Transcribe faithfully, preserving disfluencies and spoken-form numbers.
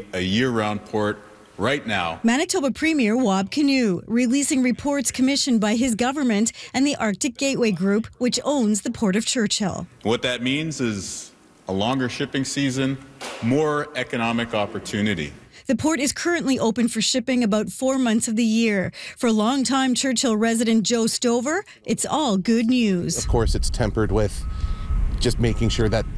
a year-round port right now. Manitoba Premier Wab Kinew releasing reports commissioned by his government and the Arctic Gateway Group, which owns the Port of Churchill. What that means is a longer shipping season, more economic opportunity. The port is currently open for shipping about four months of the year. For longtime Churchill resident Joe Stover, it's all good news. Of course, it's tempered with just making sure that